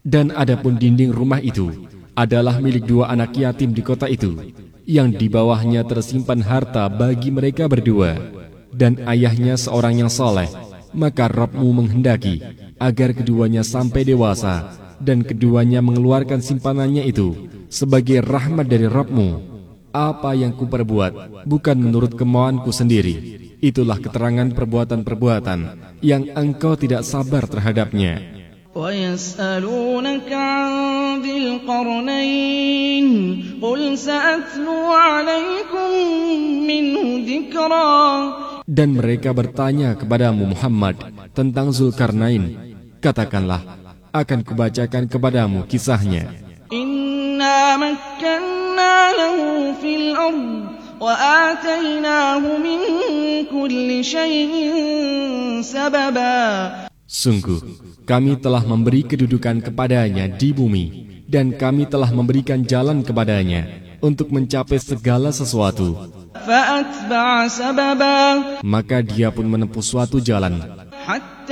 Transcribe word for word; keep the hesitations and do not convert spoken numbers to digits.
Dan adapun dinding rumah itu adalah milik dua anak yatim di kota itu, yang di bawahnya tersimpan harta bagi mereka berdua, dan ayahnya seorang yang soleh. Maka Rabb-Mu menghendaki agar keduanya sampai dewasa, dan keduanya mengeluarkan simpanannya itu sebagai rahmat dari Rabb-Mu. Apa yang kuperbuat bukan menurut kemauanku sendiri. Itulah keterangan perbuatan-perbuatan yang engkau tidak sabar terhadapnya. وَيَسْأَلُونَكَ عَنْ ذِي الْقَرْنَيْنِ قُلْ سَأَتْلُو عَلَيْكُمْ مِنْهُ ذِكْرًا. Dan mereka bertanya kepadamu Muhammad tentang Zulkarnain. Katakanlah, akan kubacakan kepadamu kisahnya. Inna makkanna lahu fil ard wa atainahu min kulli shay'in sababa. Sungguh, kami telah memberi kedudukan kepadanya di bumi, dan kami telah memberikan jalan kepadanya untuk mencapai segala sesuatu. Fa'atba'a sababa. Maka dia pun menempuh suatu jalan.